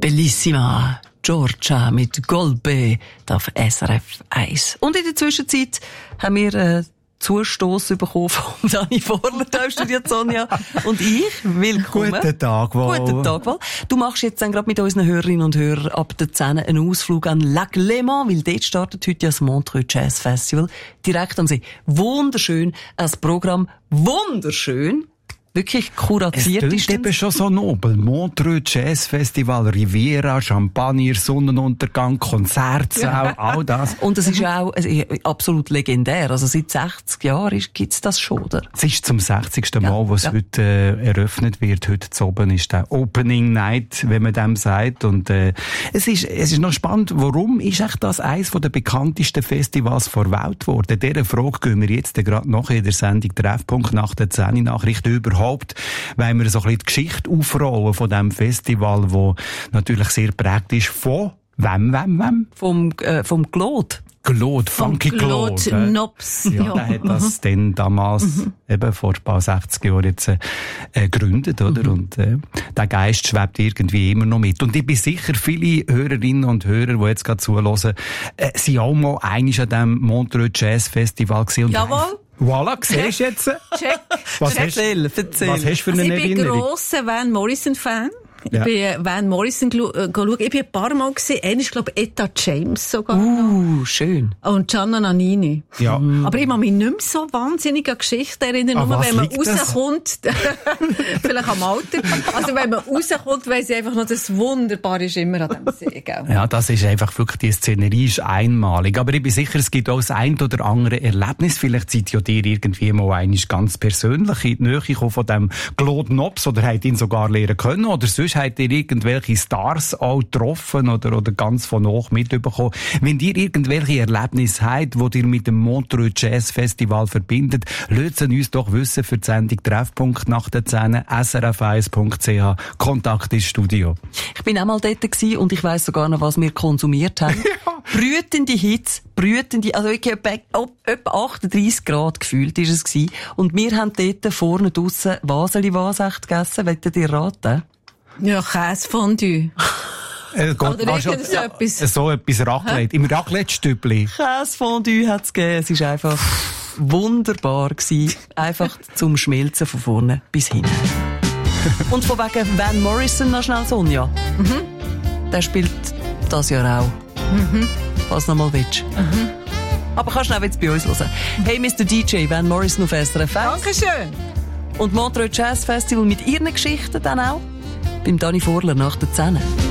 Bellissima. Giorgia mit Golbe auf SRF 1. Und in der Zwischenzeit haben wir Zustoss bekommen von Dani Vorler, da studiert Sonja und ich. Willkommen. Guten Tag, Val. Guten Tag, Val. Du machst jetzt dann gerade mit unseren Hörerinnen und Hörern ab der 10 einen Ausflug an Lac Léman, weil dort startet heute das Montreux Jazz Festival direkt am See. Wunderschön, das Programm wunderschön. Wirklich kuratiert ist. Es klingt eben schon so nobel. Montreux Jazz Festival, Riviera, Champagner, Sonnenuntergang, Konzertsaal, all das. Und es ist auch absolut legendär. Also seit 60 Jahren gibt's das schon, oder? Es ist zum 60. Mal, wo es heute eröffnet wird. Heute zu oben ist der Opening Night, wenn man dem sagt. Und es ist noch spannend, warum ist echt das eines der bekanntesten Festivals der Welt geworden? Dieser Frage gehen wir jetzt gerade noch in der Sendung Treffpunkt nach der 10 Nachricht überhaupt, weil wir so ein bisschen die Geschichte aufrollen von diesem Festival, wo natürlich sehr prägt ist von wem? Vom Claude. Claude, Funky Claude. Knops. Ja, der hat das dann damals, eben vor ein paar 60 Jahren jetzt, gegründet, oder? Und, der Geist schwebt irgendwie immer noch mit. Und ich bin sicher, viele Hörerinnen und Hörer, die jetzt gerade zuhören, sind auch mal einig an diesem Montreux Jazz Festival gewesen. Jawohl. Voilà, siehst du jetzt? Check. Was hast du für eine Erinnerung? Ich bin grosser Van Morrison-Fan. Ich bin Van Morrison schauen. Ich bin ein paar Mal gesehen. Einer ist, glaube ich, Etta James sogar. Schön. Und Gianna Nannini. Ja. Aber ich kann mich nicht mehr so wahnsinnig an Geschichten erinnern. Nur wenn man rauskommt, vielleicht am Alter. Also wenn man rauskommt, weiss ich einfach noch, das Wunderbare ist immer an diesem See. Gell? Ja, das ist einfach wirklich, die Szenerie ist einmalig. Aber ich bin sicher, es gibt auch das ein oder andere Erlebnis. Vielleicht seid ja dir irgendwie mal einmal ganz persönlich in die Nähe gekommen von dem Claude Knops oder habt ihn sogar lernen können oder sonst habt ihr irgendwelche Stars auch getroffen oder ganz von hoch mitbekommen. Wenn ihr irgendwelche Erlebnisse habt, die ihr mit dem Montreux Jazz Festival verbindet, lasst es uns doch wissen für die Sendung Treffpunkt nach der 10, srf1.ch, Kontakt ins Studio. Ich bin auch mal dort gewesen und ich weiss sogar noch, was wir konsumiert haben. Brütende Hitze, also ich habe etwa 38 Grad gefühlt ist es gewesen. Und wir haben dort vorne draussen Waseli-Wasecht gegessen. Wollt ihr raten? Ja, Käsefondue. Oder irgendetwas. So etwas Raclette. Im Raclette-Stübli. Käsefondue hat's gegeben. Es war einfach wunderbar gewesen. Einfach zum Schmelzen von vorne bis hinten. Und von wegen Van Morrison noch schnell, Sonja. Der spielt das Jahr auch. Was noch mal willst. Aber kannst du auch jetzt bei uns hören. Hey, Mr. DJ, Van Morrison auf SRF 1. Dankeschön. Und Montreux Jazz Festival mit ihren Geschichten dann auch beim Dani Vorler nach der 10.